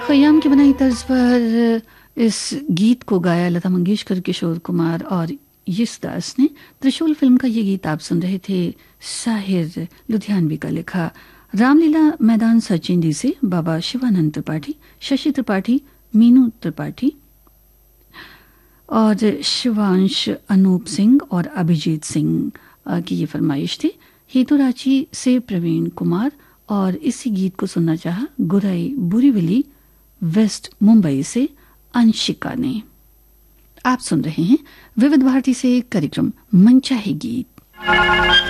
खयाम की बनाई तर्ज पर इस गीत को गाया लता मंगेशकर, किशोर कुमार और यशदास ने। त्रिशूल फिल्म का ये गीत आप सुन रहे थे। साहिर लुधियानवी का लिखा। रामलीला मैदान सचिंदी से बाबा शिवानंद त्रिपाठी, शशि त्रिपाठी, मीनू त्रिपाठी और शिवांश, अनूप सिंह और अभिजीत सिंह की ये फरमाइश थी। हेतुराची से प्रवीण कुमार और इसी गीत को सुनना चाहा गुराई बुरीविली वेस्ट मुंबई से अंशिका ने। आप सुन रहे हैं विविध भारती से कार्यक्रम मनचाहे गीत।